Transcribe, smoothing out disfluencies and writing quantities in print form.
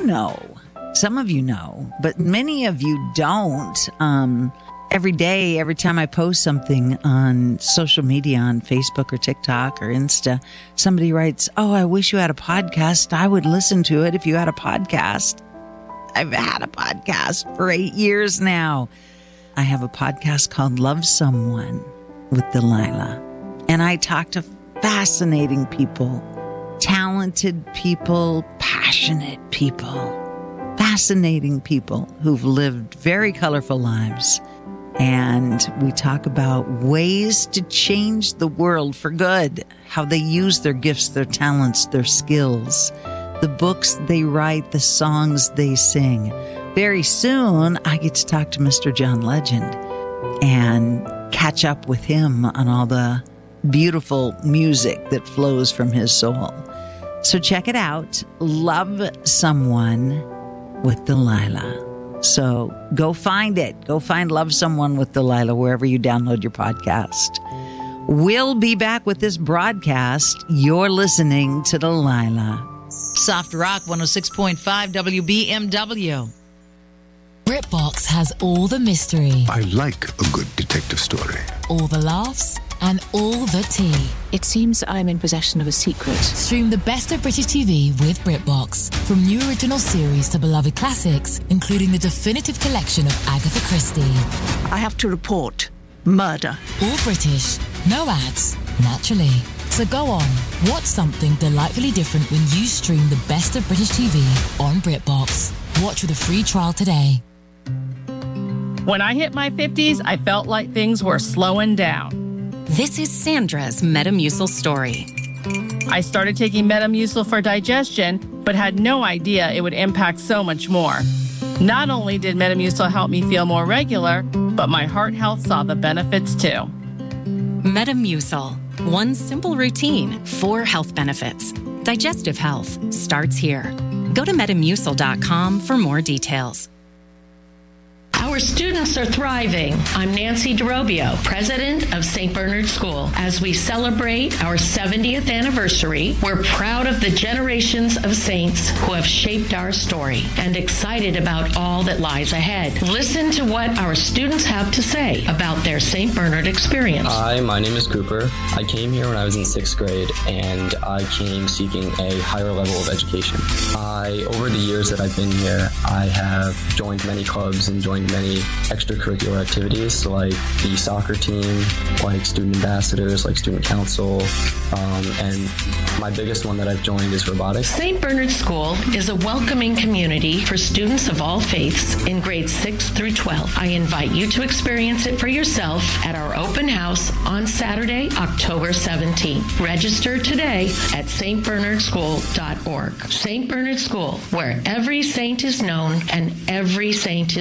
know. Some of you know, but many of you don't. Every day, every time I post something on social media, on Facebook or TikTok or Insta, somebody writes, "Oh, I wish you had a podcast. I would listen to it if you had a podcast." I've had a podcast for 8 years now. I have a podcast called Love Someone with Delilah. And I talk to fascinating people, talented people, passionate people, fascinating people who've lived very colorful lives. And we talk about ways to change the world for good, how they use their gifts, their talents, their skills, the books they write, the songs they sing. Very soon, I get to talk to Mr. John Legend and catch up with him on all the beautiful music that flows from his soul. So check it out. Love Someone with Delilah. So go find it. Go find Love Someone with Delilah wherever you download your podcast. We'll be back with this broadcast. You're listening to Delilah. Soft Rock 106.5 WBMW. BritBox has all the mystery. I like a good detective story. All the laughs and all the tea. It seems I'm in possession of a secret. Stream the best of British TV with BritBox. From new original series to beloved classics, including the definitive collection of Agatha Christie. I have to report murder. All British, no ads, naturally. So go on, watch something delightfully different when you stream the best of British TV on BritBox. Watch with a free trial today. When I hit my 50s, I felt like things were slowing down. This is Sandra's Metamucil story. I started taking Metamucil for digestion, but had no idea it would impact so much more. Not only did Metamucil help me feel more regular, but my heart health saw the benefits too. Metamucil. One simple routine, 4 health benefits. Digestive health starts here. Go to Metamucil.com for more details. Our students are thriving. I'm Nancy DeRobio, president of St. Bernard School. As we celebrate our 70th anniversary, we're proud of the generations of saints who have shaped our story and excited about all that lies ahead. Listen to what our students have to say about their St. Bernard experience. Hi, my name is Cooper. I came here when I was in 6th grade, and I came seeking a higher level of education. Over the years that I've been here, I have joined many clubs and joined many extracurricular activities, like the soccer team, like student ambassadors, like student council, and my biggest one that I've joined is robotics. St. Bernard School is a welcoming community for students of all faiths in grades 6 through 12. I invite you to experience it for yourself at our open house on Saturday, October 17th. Register today at stbernardschool.org. St. Bernard School, where every saint is known and every saint is